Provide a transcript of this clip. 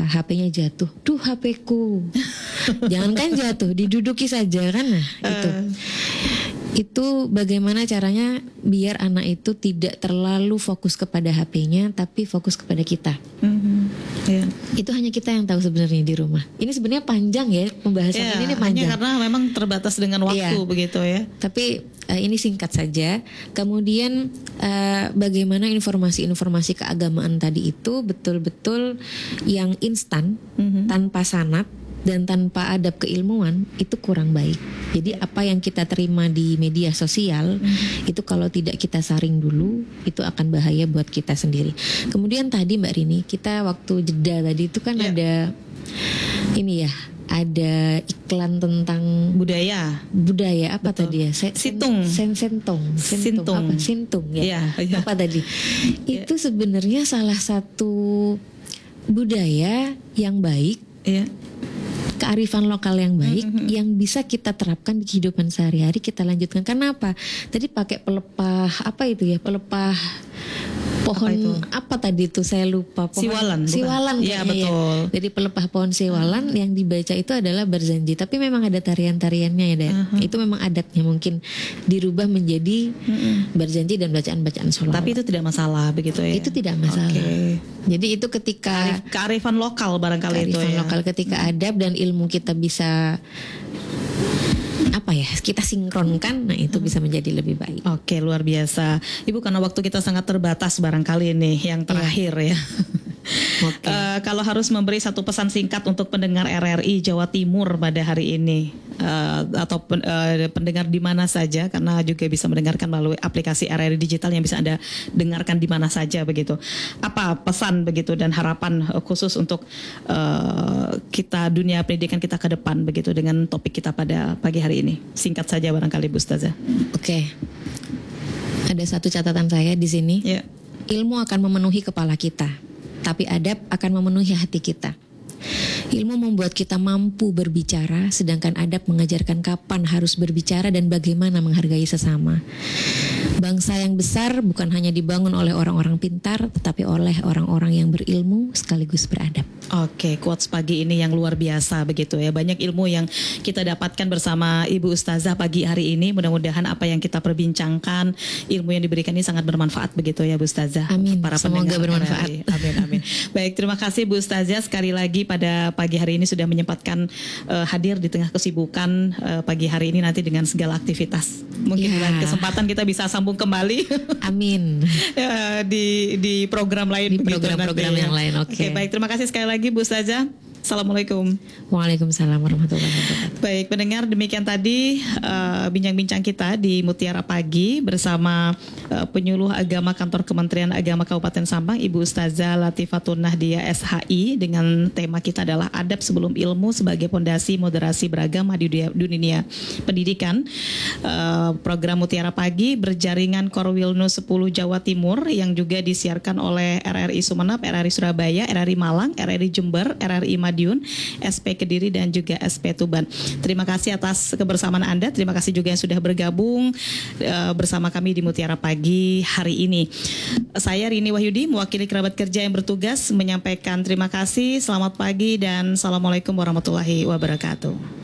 HP-nya jatuh, duh HP-ku. Jangankan jatuh, diduduki saja kan, nah gitu. Itu bagaimana caranya biar anak itu tidak terlalu fokus kepada HP-nya, tapi fokus kepada kita. Yeah. Itu hanya kita yang tahu sebenarnya di rumah. Ini sebenarnya panjang ya pembahasan ini panjang. Hanya karena memang terbatas dengan waktu begitu ya. Tapi ini singkat saja. Kemudian bagaimana informasi-informasi keagamaan tadi itu betul-betul yang instan, tanpa sanad dan tanpa adab keilmuan, itu kurang baik. Jadi apa yang kita terima di media sosial itu kalau tidak kita saring dulu, itu akan bahaya buat kita sendiri. Kemudian tadi Mbak Rini, kita waktu jeda tadi itu kan ada ini ya, ada iklan tentang budaya apa tadi ya? Sintung ya. Apa tadi? Itu sebenarnya salah satu budaya yang baik, kearifan lokal yang baik yang bisa kita terapkan di kehidupan sehari-hari, kita lanjutkan. Kenapa? Tadi pakai pelepah apa itu ya? Pelepah pohon apa tadi itu saya lupa. Siwalan ya, betul. Jadi pelepah pohon siwalan yang dibaca itu adalah berzanji, tapi memang ada tarian-tariannya ya, itu memang adatnya mungkin dirubah menjadi berzanji dan bacaan-bacaan sholawat. Tapi itu tidak masalah begitu ya. Itu tidak masalah. Jadi itu ketika kearifan lokal barangkali itu ya. Lokal, ketika adab dan ilmu kita bisa kita sinkronkan, nah itu bisa menjadi lebih baik. Oke, luar biasa Ibu, karena waktu kita sangat terbatas barangkali ini yang terakhir ya. Kalau harus memberi satu pesan singkat untuk pendengar RRI Jawa Timur pada hari ini, atau pendengar di mana saja, karena juga bisa mendengarkan melalui aplikasi RRI Digital yang bisa Anda dengarkan di mana saja begitu. Apa pesan begitu dan harapan khusus untuk kita, dunia pendidikan kita ke depan begitu dengan topik kita pada pagi hari ini? Singkat saja barangkali Bu Ustazah. Oke. Ada satu catatan saya di sini. Ilmu akan memenuhi kepala kita, tapi adab akan memenuhi hati kita. Ilmu membuat kita mampu berbicara, sedangkan adab mengajarkan kapan harus berbicara dan bagaimana menghargai sesama. Bangsa yang besar bukan hanya dibangun oleh orang-orang pintar, tetapi oleh orang-orang yang berilmu sekaligus beradab. Oke, quotes pagi ini yang luar biasa begitu ya. Banyak ilmu yang kita dapatkan bersama Ibu Ustazah pagi hari ini. Mudah-mudahan apa yang kita perbincangkan, ilmu yang diberikan ini sangat bermanfaat begitu ya Bu Ustazah. Amin. Para semoga bermanfaat. Amin. Baik, terima kasih Bu Ustazah sekali lagi pada pagi hari ini sudah menyempatkan hadir di tengah kesibukan pagi hari ini nanti dengan segala aktivitas. Mungkin dengan kesempatan kita bisa sambung kembali. Amin. di program lain. Di program-program yang lain. Oke, baik, terima kasih sekali lagi Bu Ustazah. Assalamualaikum. Waalaikumsalam warahmatullahi wabarakatuh. Baik, pendengar, demikian tadi bincang-bincang kita di Mutiara Pagi bersama penyuluh agama Kantor Kementerian Agama Kabupaten Sampang, Ibu Ustazah Latifatun Nahdia SHI, dengan tema kita adalah adab sebelum ilmu sebagai pondasi moderasi beragama di dunia pendidikan. Program Mutiara Pagi berjaringan Korwilnu 10 Jawa Timur yang juga disiarkan oleh RRI Sumeneb, RRI Surabaya, RRI Malang, RRI Jember, RRI Madiun, SP Kediri dan juga SP Tuban. Terima kasih atas kebersamaan Anda. Terima kasih juga yang sudah bergabung bersama kami di Mutiara Pagi hari ini. Saya Rini Wahyudi mewakili kerabat kerja yang bertugas menyampaikan terima kasih, selamat pagi dan assalamualaikum warahmatullahi wabarakatuh.